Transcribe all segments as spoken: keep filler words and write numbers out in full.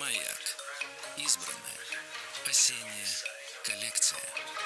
Маяк. Избранное. Осенняя коллекция.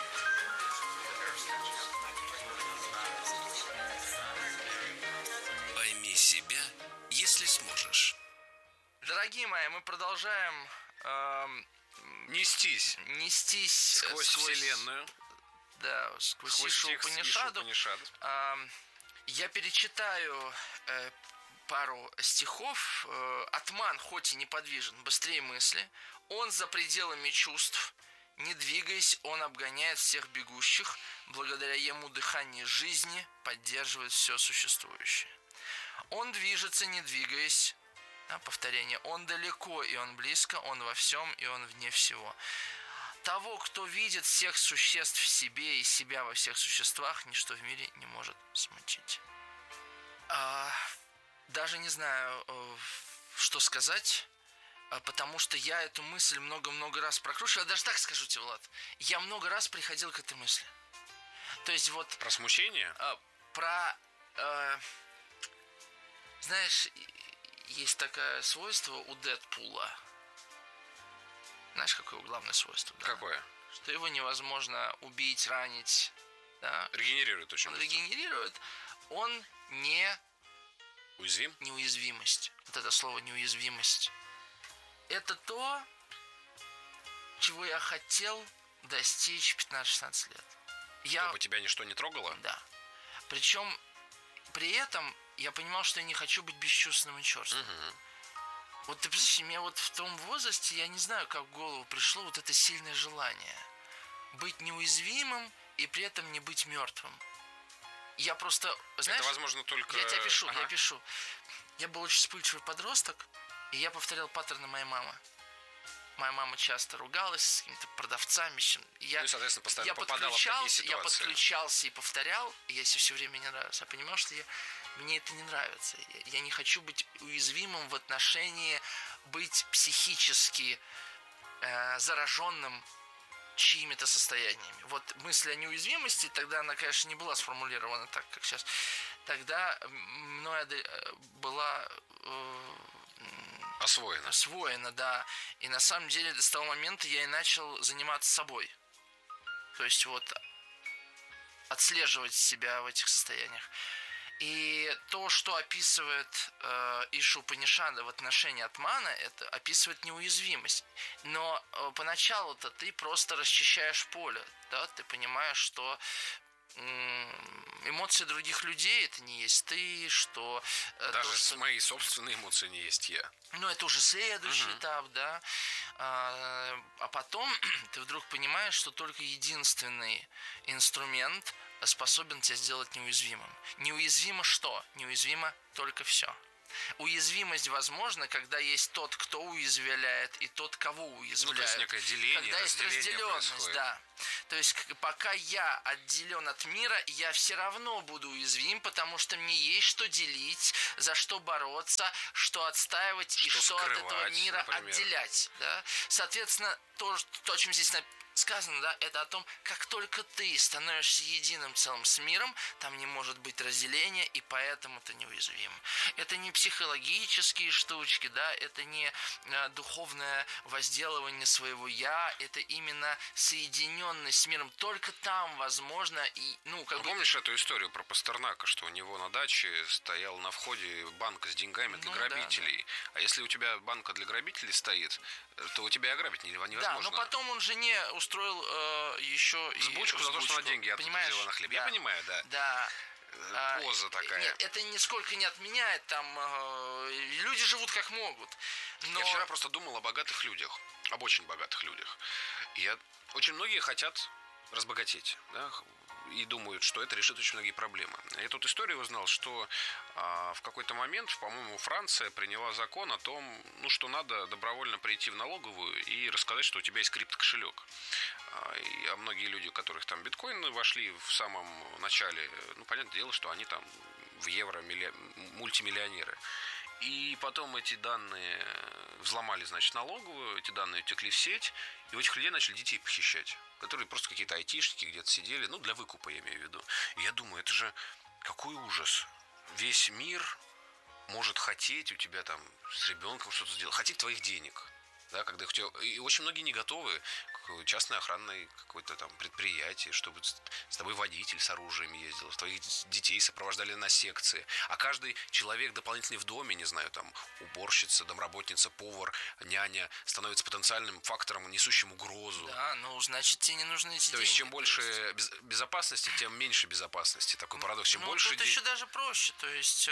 Пойми себя, если сможешь. Дорогие мои, мы продолжаем эм, Нестись. нестись э, Сквозь вселенную. Да, сквозь Сквозь Ишу текст Ишу Упанишаду. Упанишаду. Эм, я перечитаю э, пару стихов. Э, Атман, хоть и неподвижен, быстрее мысли. Он за пределами чувств. Не двигаясь, он обгоняет всех бегущих. Благодаря ему дыхание жизни поддерживает все существующее. Он движется, не двигаясь. Да, повторение. Он далеко, и он близко, он во всем, и он вне всего. Того, кто видит всех существ в себе и себя во всех существах, ничто в мире не может смутить. А, даже не знаю, что сказать, потому что я эту мысль много-много раз прокручивал. Я даже так скажу тебе, Влад. Я много раз приходил к этой мысли. То есть вот... Про смущение? А, про... А, знаешь... Есть такое свойство у Дэдпула. Знаешь, какое главное свойство? Да? Какое? Что его невозможно убить, ранить. Да? Регенерирует очень Он быстро. регенерирует. Он не... Уязвим? Неуязвимость. Вот это слово неуязвимость. Это то, чего я хотел достичь в пятнадцать-шестнадцать лет. Я... Чтобы тебя ничто не трогало? Да. Причем при этом я понимал, что я не хочу быть бесчувственным и черствым. Угу. Вот ты представляешь, мне вот в том возрасте, я не знаю, как в голову пришло вот это сильное желание. Быть неуязвимым и при этом не быть мертвым. Я просто, знаешь... Это возможно только... Я тебя пишу, ага. я пишу. Я был очень вспыльчивый подросток, и я повторял паттерны моей мамы. Моя мама часто ругалась с какими-то продавцами. Я, ну и, соответственно, постоянно я попадала в такие ситуации. Я подключался и повторял, и я себе все время не нравился. Я понимал, что я, мне это не нравится. Я, я не хочу быть уязвимым в отношении быть психически э, зараженным чьими-то состояниями. Вот мысль о неуязвимости, тогда она, конечно, не была сформулирована так, как сейчас. Тогда мной была... Э, Освоено. Освоено, да. И на самом деле с того момента я и начал заниматься собой. То есть вот отслеживать себя в этих состояниях. И то, что описывает э, Ишу Упанишада в отношении Атмана, это описывает неуязвимость. Но э, поначалу-то ты просто расчищаешь поле, да, ты понимаешь, что эмоции других людей это не есть ты, что... Даже то, что... мои собственные эмоции не есть я. Ну, это уже следующий uh-huh. этап, да. А, а потом ты вдруг понимаешь, что только единственный инструмент способен тебя сделать неуязвимым. Неуязвимо что? Неуязвимо только все. Уязвимость возможна, когда есть тот, кто уязвляет, и тот, кого уязвляет. Ну, то есть некое деление, когда есть разделенность, происходит. Да. То есть пока я отделен от мира, я все равно буду уязвим, потому что мне есть что делить, за что бороться, что отстаивать что и что скрывать, от этого мира например. Отделять. Да? Соответственно, то, то, о чем здесь написано, сказано, да, это о том, как только ты становишься единым целым с миром, там не может быть разделения, и поэтому ты неуязвим. Это не психологические штучки, да, это не а, духовное возделывание своего я, это именно соединенность с миром. Только там возможно и, ну, как ну, бы... Помнишь эту историю про Пастернака, что у него на даче стоял на входе банка с деньгами для ну, грабителей, да, да. А если у тебя банка для грабителей стоит, то у тебя и ограбить невозможно. Да, но потом он жене устроил э, еще взбучку и за то, что она деньги оттуда взяла на хлеб. Да. Я понимаю, да. Да. Поза а, такая. Нет, это нисколько не отменяет. Там э, люди живут как могут. Но... Я вчера просто думал о богатых людях, об очень богатых людях. Я... Очень многие хотят разбогатеть, да, и думают, что это решит очень многие проблемы. Я тут историю узнал, что а, в какой-то момент, по-моему, Франция приняла закон о том, ну, что надо добровольно прийти в налоговую и рассказать, что у тебя есть криптокошелек. А, и, а многие люди, у которых там биткоины вошли в самом начале, ну, понятное дело, что они там в евро милли... мультимиллионеры. И потом эти данные взломали, значит, налоговую, эти данные утекли в сеть, и у этих людей начали детей похищать, которые просто какие-то айтишники где-то сидели, ну, для выкупа, я имею в виду. И я думаю, это же какой ужас. Весь мир может хотеть у тебя там с ребенком что-то сделать, хотеть твоих денег. Да, когда их, и очень многие не готовы к частной охранной какой-то там предприятии, чтобы с тобой водитель с оружием ездил, твоих детей сопровождали на секции. А каждый человек дополнительный в доме, не знаю, там уборщица, домработница, повар, няня, становится потенциальным фактором, несущим угрозу. Да, ну, значит, тебе не нужны эти То деньги. есть, чем больше без, безопасности, тем меньше безопасности. Такой парадокс. Чем ну, больше... тут де... еще даже проще. То есть,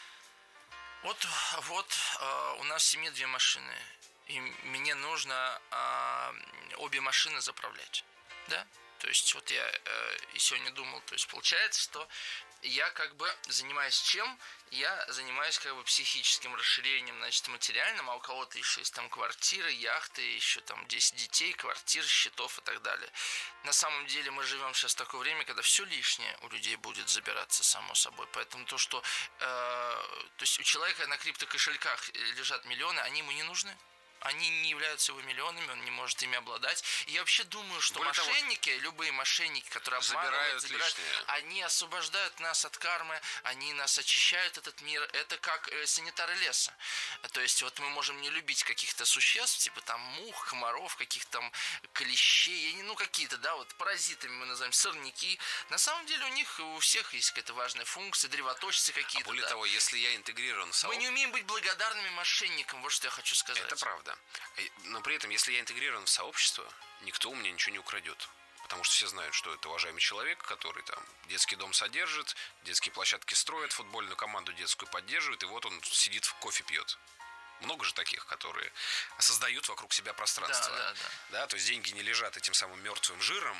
вот, вот у нас в семье две машины. И мне нужно а, обе машины заправлять, да? То есть вот я э, и сегодня думал, то есть получается, что я как бы занимаюсь чем? Я занимаюсь как бы психическим расширением, значит, материальным, а у кого-то еще есть там квартиры, яхты, еще там десять детей, квартир, счетов и так далее. На самом деле мы живем сейчас в такое время, когда все лишнее у людей будет забираться само собой. Поэтому то, что э, то есть у человека на криптокошельках лежат миллионы, они ему не нужны. Они не являются его миллионами, он не может ими обладать. И я вообще думаю, что Более мошенники, того, любые мошенники, которые обманывают, забирают, забирают они освобождают нас от кармы, они нас очищают этот мир. Это как э, санитары леса. То есть вот мы можем не любить каких-то существ, типа там мух, комаров, каких-то там клещей, ну какие-то, да, вот паразитами мы называем, сорняки. На самом деле у них у всех есть какая-то важная функция, древоточцы какие-то. А более да. того, если я интегрирован в сообщество... Мы не умеем быть благодарными мошенникам, вот что я хочу сказать. Это правда. Но при этом, если я интегрирован в сообщество, никто у меня ничего не украдет. Потому что все знают, что это уважаемый человек, который там детский дом содержит, детские площадки строит, футбольную команду детскую поддерживает, и вот он сидит, кофе пьет. Много же таких, которые создают вокруг себя пространство. Да, да, да. Да, то есть деньги не лежат этим самым мертвым жиром,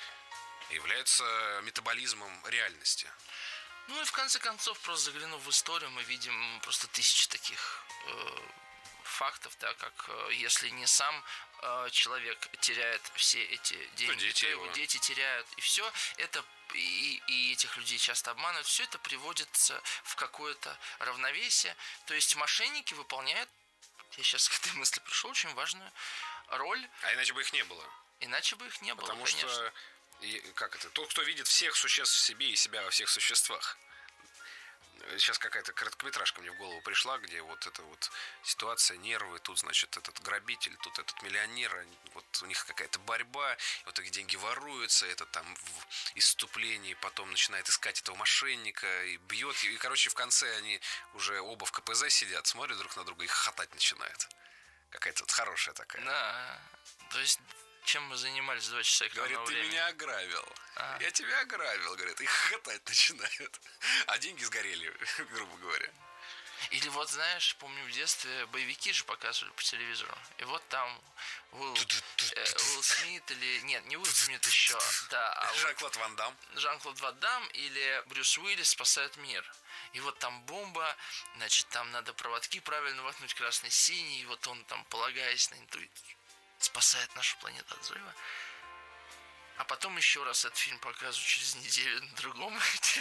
а являются метаболизмом реальности. Ну и в конце концов, просто заглянув в историю, мы видим просто тысячи таких э, фактов, да, как э, если не сам э, человек теряет все эти деньги, дети то его его. дети теряют, и все это, и, и этих людей часто обманывают, все это приводится в какое-то равновесие, то есть мошенники выполняют, я сейчас к этой мысли пришел, очень важную роль. А иначе бы их не было. Иначе бы их не было, Потому конечно. что, и, как это, тот, кто видит всех существ в себе и себя во всех существах. Сейчас какая-то короткометражка мне в голову пришла, где вот эта вот ситуация, нервы, тут, значит, этот грабитель, тут этот миллионер, вот у них какая-то борьба, вот их деньги воруются, это там в исступлении, потом начинает искать этого мошенника и бьет, и, короче, в конце они уже оба в ка пэ зэ сидят, смотрят друг на друга и хохотать начинают. Какая-то вот хорошая такая. Да, то есть... Чем мы занимались два часа экранного Говорит, ты времени? меня ограбил. А. Я тебя ограбил, говорит. И хохотать начинают. А деньги сгорели, грубо говоря. Или вот, знаешь, помню в детстве боевики же показывали по телевизору. И вот там Уилл, э, Уилл Смит или... Нет, не Уилл Смит еще. Да, а Жан-Клод Ван Дам. Жан-Клод Ван Дам или Брюс Уиллис спасают мир. И вот там бомба, значит, там надо проводки правильно воткнуть, красный-синий. И вот он там, полагаясь на интуицию, спасает нашу планету от взрыва. А потом еще раз этот фильм показывают через неделю на другом,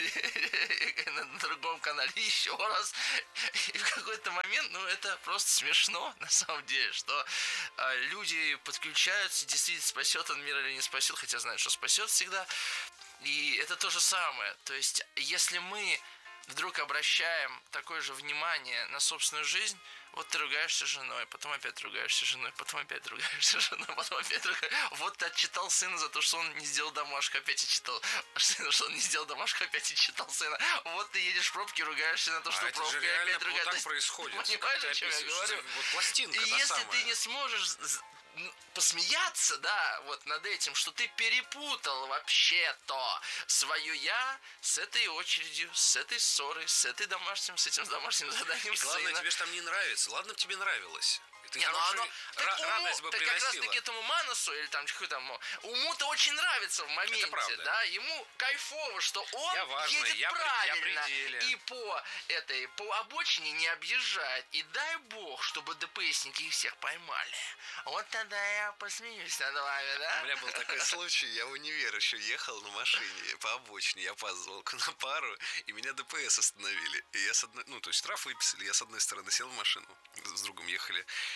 на другом канале еще раз. И в какой-то момент, ну, это просто смешно, на самом деле, что э, люди подключаются, действительно, спасет он мир или не спасет, хотя знают, что спасет всегда. И это то же самое. То есть, если мы вдруг обращаем такое же внимание на собственную жизнь, вот ты ругаешься с женой, потом опять ругаешься с женой, потом опять ругаешься с женой, потом опять ругаешься. Вот ты отчитал сына за то, что он не сделал домашку, опять отчитал сына, что он не сделал домашку, опять отчитал сына. Вот ты едешь в пробке, ругаешься на то, что а пробка, и опять вот ругаешься. так происходит. Понимаешь, о чем я говорю? Вот пластинка, и если самая. Ты не сможешь посмеяться, да, вот над этим, что ты перепутал вообще-то свое я с этой очередью, с этой ссорой, с этой домашним, с этим домашним заданием и главное, сына. Тебе же там не нравится. Ладно бы тебе нравилось. Ты не, ну оно, так уму, радость бы так как раз таки этому Манусу, или там какой-то уму-то очень нравится в моменте, да, ему кайфово, что он я важный, едет я правильно при, я и по этой, по обочине не объезжает, и дай бог, чтобы дэ пэ эсники их всех поймали. Вот тогда я посмеюсь над вами, да? У меня был такой случай, я в универ еще ехал на машине по обочине, я опаздывал на пару, и меня дэ пэ эс остановили, и я с одной, ну, то есть штраф выписали, я с одной стороны сел в машину, с другом ехали.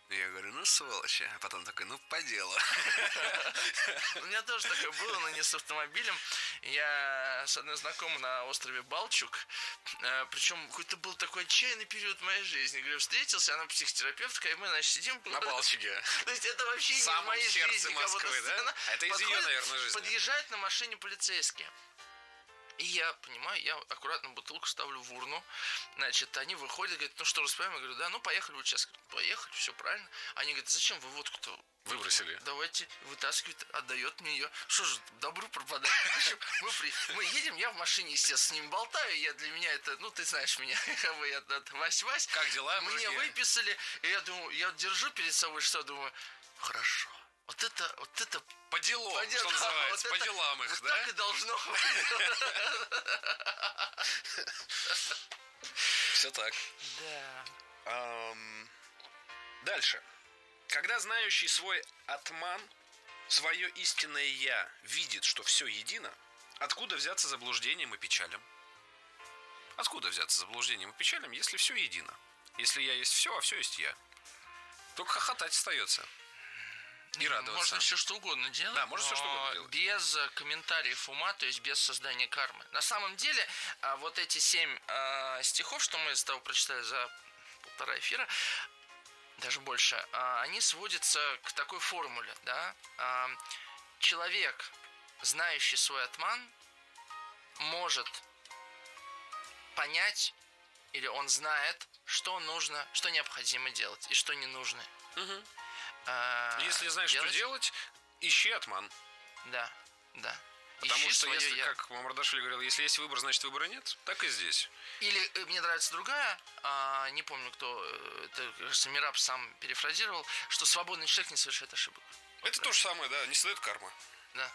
Я говорю, ну, сволочь. А потом такой, ну, по делу. У меня тоже такое было, но не с автомобилем. Я с одной знакомой на острове Балчук, причем какой-то был такой отчаянный период в моей жизни. Говорю, встретился, она психотерапевтка, и мы, значит, сидим... На Балчуге. То есть это вообще не в моей жизни. В самом сердце Москвы, да? Это из ее, наверное, жизни. Подъезжает на машине полицейские. И я понимаю, я аккуратно бутылку ставлю в урну. Значит, они выходят, говорят, ну что, распиваем? Я говорю, да, ну поехали в участок. Поехали, все правильно. Они говорят, зачем вы водку-то выбросили? Давайте, вытаскивает, отдает мне ее. Что же, добру пропадать. В общем, мы, при... мы едем, я в машине, естественно, с ним болтаю. Я, для меня это, ну, ты знаешь меня, я Вась-Вась. Как дела, Мне мужики? Выписали, и я думаю, я держу перед собой, что думаю, хорошо. Вот это, вот это... По делам, по что называется, вот по это, делам их, вот да? так и должно быть. Все так. Да. Дальше. Когда знающий свой атман, свое истинное «я» видит, что все едино, откуда взяться заблуждением и печалям? Откуда взяться заблуждением и печалям, если все едино? Если я есть все, а все есть я. Только хохотать остается. И радоваться. Можно все что угодно делать, да, можно все что угодно делать. Без комментариев ума, то есть без создания кармы. На самом деле, вот эти семь э, стихов, что мы с тобой прочитали за полтора эфира, даже больше, э, они сводятся к такой формуле, да. Э, человек, знающий свой атман, может понять, или он знает, что нужно, что необходимо делать и что не нужно. Угу. Если знаешь, делать? Что делать, ищи атман. Да, да. Потому ищи что, если, я. как Мамардашвили говорил, если есть выбор, значит выбора нет, так и здесь. Или мне нравится другая, а, не помню, кто, это, кажется, Мираб сам перефразировал, что свободный человек не совершает ошибок. Это вот, то же самое, да, не создает карма. Да.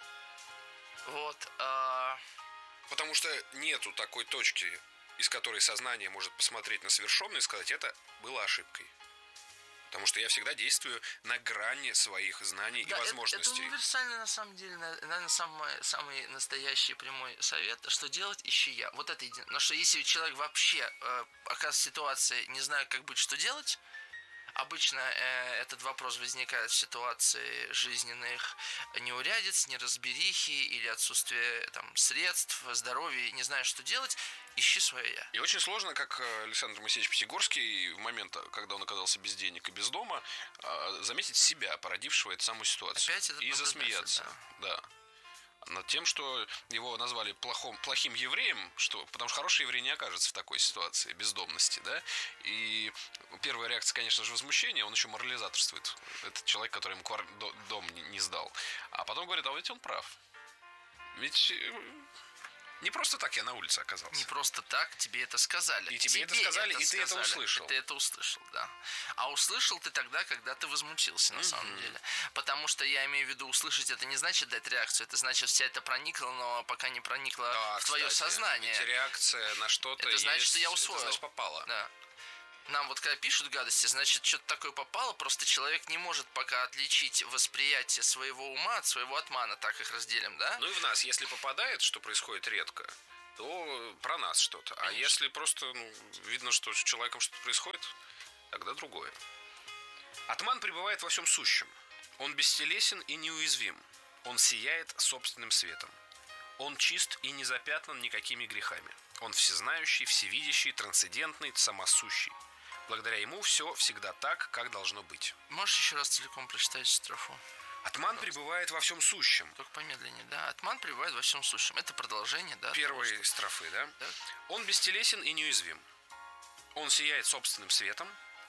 Вот. А... Потому что нету такой точки, из которой сознание может посмотреть на совершенное и сказать, это было ошибкой. Потому что я всегда действую на грани своих знаний да, и возможностей. Это, это универсальный, на самом деле, наверное, самый, самый настоящий прямой совет, что делать, ищи я. Вот это единственное. Но что если человек вообще э, оказывается в ситуации, не знаю, как быть, что делать, обычно э, этот вопрос возникает в ситуации жизненных неурядиц, неразберихи или отсутствия там, средств, здоровья, не знаю, что делать, ищи свое я. И очень сложно, как Александр Моисеевич Пятигорский в момент, когда он оказался без денег и без дома, заметить себя, породившего эту самую ситуацию. Опять это и засмеяться. Да. да. Над тем, что его назвали плохом, плохим евреем, что, потому что хороший еврей не окажется в такой ситуации бездомности, да. И первая реакция, конечно же, возмущение, он еще морализаторствует. Это человек, который ему квар... дом не сдал. А потом говорит, а ведь он прав. Ведь не просто так я на улице оказался. Не просто так, тебе это сказали. И тебе, тебе это сказали, это и сказали, ты это услышал. И ты это услышал, да. А услышал ты тогда, когда ты возмутился, на mm-hmm. самом деле. Потому что я имею в виду, услышать это не значит дать реакцию, это значит, вся это проникло, но пока не проникло да, в твое кстати, сознание. Ведь реакция на что-то это значит, есть, что я усвоил. Это значит, попало. Да. Нам вот когда пишут гадости, значит, что-то такое попало, просто человек не может пока отличить восприятие своего ума от своего атмана, так их разделим, да? Ну и в нас, если попадает, что происходит редко, то про нас что-то. Конечно. А если просто ну, видно, что с человеком что-то происходит, тогда другое. Атман пребывает во всем сущем. Он бестелесен и неуязвим. Он сияет собственным светом. Он чист и не запятнан никакими грехами. Он всезнающий, всевидящий, трансцендентный, самосущий. Благодаря ему все всегда так, как должно быть. Можешь еще раз целиком прочитать строфу? Атман пребывает во всем сущем. Только помедленнее, да. Атман пребывает во всем сущем. Это продолжение, да? Первой того, строфы, да? да? Он бестелесен и неуязвим. Он сияет собственным светом.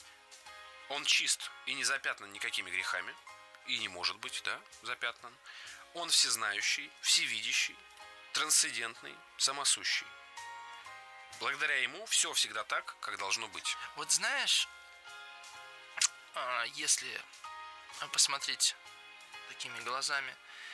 Он чист и не запятнан никакими грехами. И не может быть, да, запятнан. Он всезнающий, всевидящий, трансцендентный, самосущий. Благодаря ему все всегда так, как должно быть. Вот знаешь, если посмотреть такими глазами,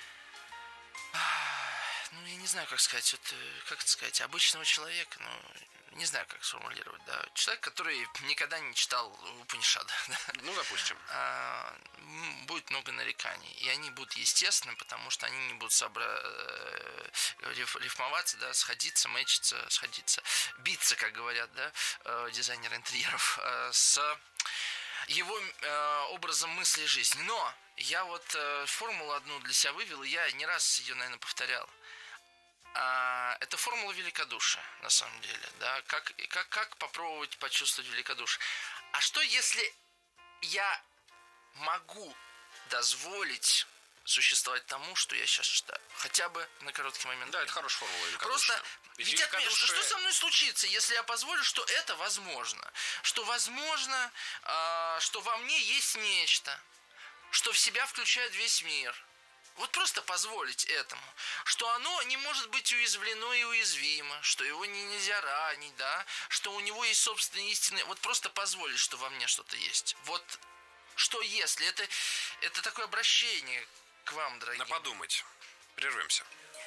ну, я не знаю, как сказать, вот, как это сказать, обычного человека, ну, не знаю, как сформулировать, да, человек, который никогда не читал Упанишады, да? Ну, допустим. А, будет много нареканий, и они будут естественны, потому что они не будут собра... рифмоваться, да, сходиться, мэчиться, сходиться, биться, как говорят, да, дизайнеры интерьеров, с его э, образом мысли жизни. Но я вот э, формулу одну для себя вывел, и я не раз ее, наверное, повторял. А, это формула великодушия, на самом деле. Да? Как, как, как попробовать почувствовать великодушие? А что, если я могу дозволить существовать тому, что я сейчас читаю? Хотя бы на короткий момент. Да, это хорошая формула великодушия. Просто, Ведь ведь великодушие... отмечу, что со мной случится, если я позволю, что это возможно? Что возможно, э, что во мне есть нечто, что в себя включает весь мир. Вот просто позволить этому, что оно не может быть уязвлено и уязвимо, что его не, нельзя ранить, да, что у него есть собственные истины. Вот просто позволить, что во мне что-то есть. Вот что если? Это, это такое обращение к вам, дорогие. На подумать. Прервемся.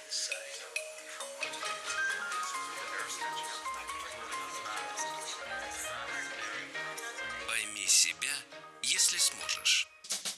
Пойми себя, если сможешь.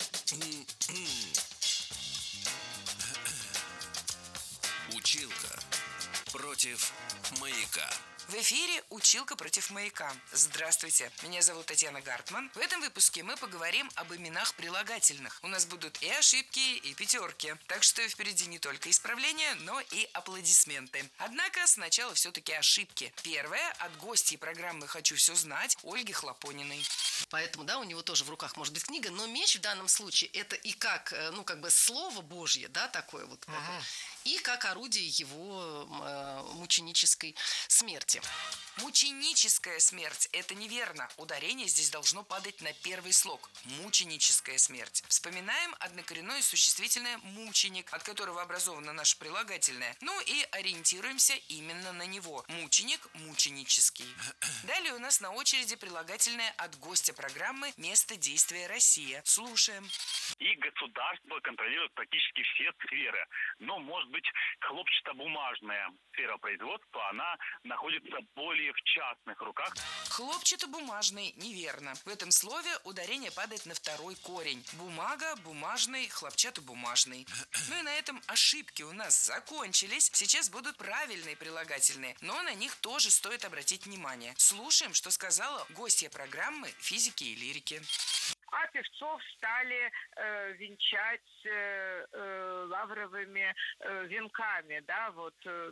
Училка против маяка. В эфире «Училка против маяка». Здравствуйте, меня зовут Татьяна Гартман. В этом выпуске мы поговорим об именах прилагательных. У нас будут и ошибки, и пятерки. Так что впереди не только исправления, но и аплодисменты. Однако сначала все-таки ошибки. Первая от гостьи программы «Хочу все знать» Ольги Хлопониной. Поэтому, да, у него тоже в руках может быть книга, но меч в данном случае это и как, ну, как бы слово Божье, да, такое вот, как Ага. бы, и как орудие его э, мученической смерти. Мученическая смерть – это неверно. Ударение здесь должно падать на первый слог. Мученическая смерть. Вспоминаем однокоренное существительное «мученик», от которого образовано наше прилагательное. Ну и ориентируемся именно на него. Мученик – мученический. Далее у нас на очереди прилагательное от гостя программы «Место действия Россия». Слушаем. И государство контролирует практически все сферы. Но, может быть, хлопчатобумажная сфера производства, она находится более в частных руках. Хлопчатобумажный – неверно. В этом слове ударение падает на второй корень. Бумага, бумажный, хлопчатобумажный. Ну и на этом ошибки у нас закончились. Сейчас будут правильные прилагательные, но на них тоже стоит обратить внимание. Слушаем, что сказала гостья программы физики и лирики. А певцов стали э, венчать э, э, лавровыми э, венками, да, вот э,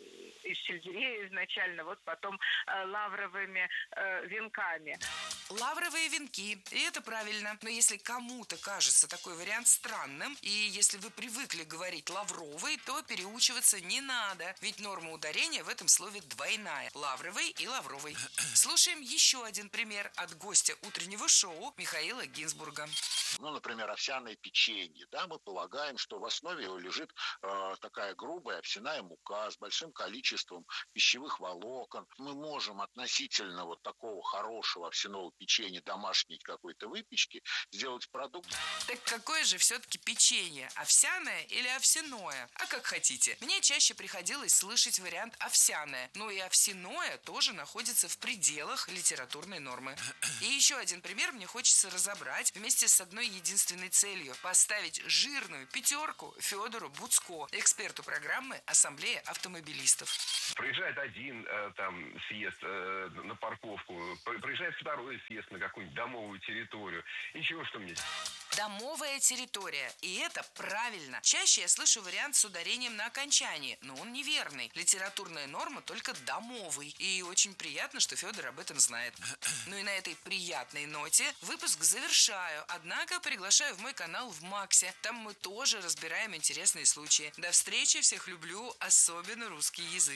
из сельдерея изначально, вот потом э, лавровыми э, венками. Лавровые венки, и это правильно. Но если кому-то кажется такой вариант странным, и если вы привыкли говорить лавровый, то переучиваться не надо, ведь норма ударения в этом слове двойная. Лавровый и лавровый. Слушаем еще один пример от гостя утреннего шоу Михаила Гинзбурга. Ну, например, овсяное печенье. Да, мы полагаем, что в основе его лежит э, такая грубая овсяная мука с большим количеством пищевых волокон. Мы можем относительно вот такого хорошего овсяного печенья, домашней какой-то выпечки, сделать продукт. Так какое же все-таки печенье? Овсяное или овсяное? А как хотите. Мне чаще приходилось слышать вариант овсяное. Ну и овсяное тоже находится в пределах литературной нормы. И еще один пример мне хочется разобрать вместе с одной единственной целью – поставить жирную пятерку Федору Буцко, эксперту программы «Ассамблея автомобилистов». Проезжает один э, там съезд э, на парковку, проезжает второй съезд на какую-нибудь домовую территорию. Ничего, что мне... Домовая территория. И это правильно. Чаще я слышу вариант с ударением на окончании, но он неверный. Литературная норма только домовый. И очень приятно, что Федор об этом знает. Ну и на этой приятной ноте выпуск завершаю. Однако приглашаю в мой канал в Максе. Там мы тоже разбираем интересные случаи. До встречи, всех люблю, особенно русский язык.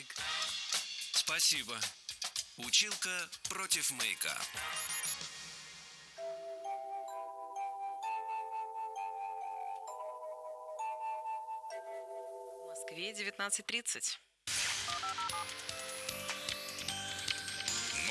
Спасибо. Училка против маяка. В Москве девятнадцать тридцать.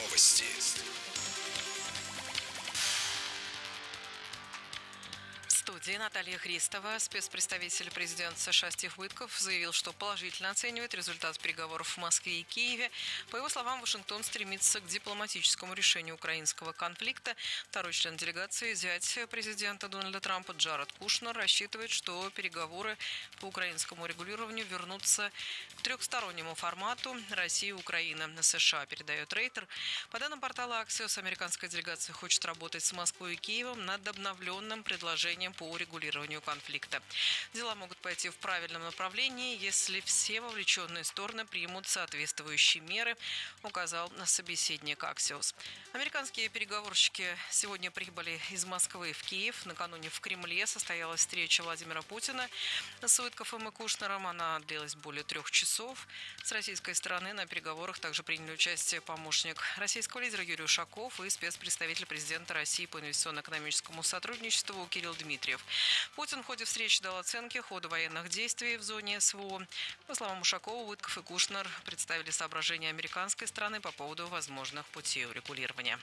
Новости. В студии студии Наталья Христова. Спецпредставитель президента США Стив Уитков заявил, что положительно оценивает результат переговоров в Москве и Киеве. По его словам, Вашингтон стремится к дипломатическому решению украинского конфликта. Второй член делегации, зять президента Дональда Трампа Джаред Кушнер, рассчитывает, что переговоры по украинскому регулированию вернутся к трехстороннему формату Россия и Украина. США, передает Рейтер. По данным портала Axios, американская делегация хочет работать с Москвой и Киевом над обновленным предложением по урегулированию конфликта. Дела могут пойти в правильном направлении, если все вовлеченные стороны примут соответствующие меры, указал собеседник Axios. Американские переговорщики сегодня прибыли из Москвы в Киев. Накануне в Кремле состоялась встреча Владимира Путина с Уитковым и Кушнером. Она длилась более трех часов. С российской стороны на переговорах также приняли участие помощник российского лидера Юрий Ушаков и спецпредставитель президента России по инвестиционно-экономическому сотрудничеству Кирилл Дмитриев. Путин в ходе встречи дал оценки хода военных действий в зоне СВО. По словам Ушакова, Уитков и Кушнер представили соображения американской стороны по поводу возможных путей урегулирования.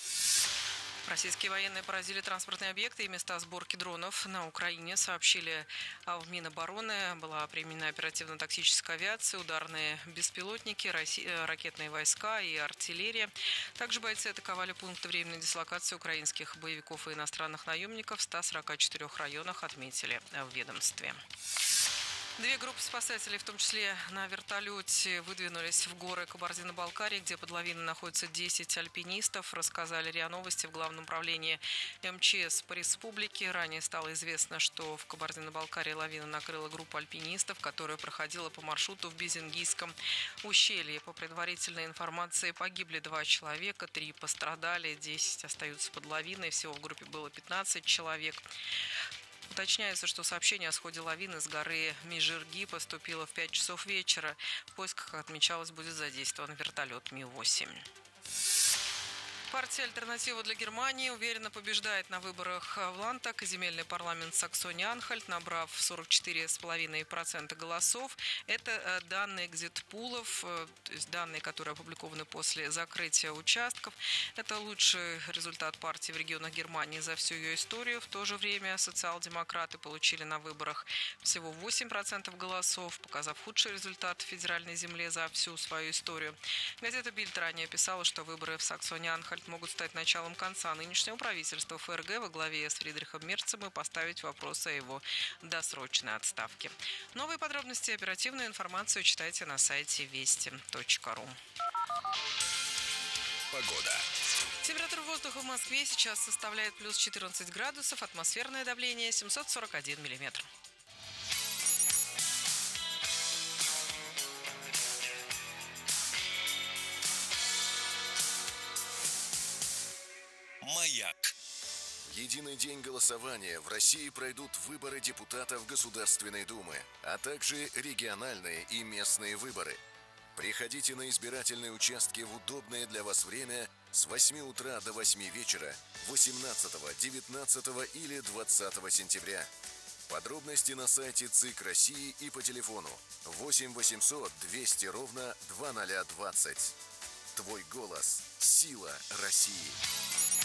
Российские военные поразили транспортные объекты и места сборки дронов на Украине, сообщили в Минобороны. Была применена оперативно-тактическая авиация, ударные беспилотники, ракетные войска и артиллерия. Также бойцы атаковали пункты временной дислокации украинских боевиков и иностранных наемников в ста сорока четырёх районах, отметили в ведомстве. Две группы спасателей, в том числе на вертолете, выдвинулись в горы Кабардино-Балкарии, где под лавиной находятся десять альпинистов, рассказали РИА Новости в Главном управлении эм че эс по республике. Ранее стало известно, что в Кабардино-Балкарии лавина накрыла группу альпинистов, которая проходила по маршруту в Безингийском ущелье. По предварительной информации погибли два человека, три пострадали, десять остаются под лавиной. Всего в группе было пятнадцать человек. Уточняется, что сообщение о сходе лавины с горы Межирги поступило в пять часов вечера. В поисках, как отмечалось, будет задействован вертолет Ми восемь. Партия «Альтернатива для Германии» уверенно побеждает на выборах в Ландтаг и земельный парламент Саксонии-Анхальт, набрав сорок четыре целых пять десятых процента голосов. Это данные экзит-пулов, то есть данные, которые опубликованы после закрытия участков. Это лучший результат партии в регионах Германии за всю ее историю. В то же время социал-демократы получили на выборах всего восемь процентов голосов, показав худший результат в федеральной земле за всю свою историю. Газета «Бильд» ранее писала, что выборы в Саксонии-Анхальт могут стать началом конца нынешнего правительства эф эр гэ во главе с Фридрихом Мерцем и поставить вопрос о его досрочной отставке. Новые подробности и оперативную информацию читайте на сайте вести точка ру. Погода. Температура воздуха в Москве сейчас составляет плюс четырнадцать градусов, атмосферное давление семьсот сорок один миллиметр. Маяк. В единый день голосования в России пройдут выборы депутатов Государственной Думы, а также региональные и местные выборы. Приходите на избирательные участки в удобное для вас время с восьми утра до восьми вечера восемнадцатого, девятнадцатого или двадцатого сентября. Подробности на сайте ЦИК России и по телефону восемь восемьсот двести ровно двадцать ноль двадцать. Твой голос – сила России.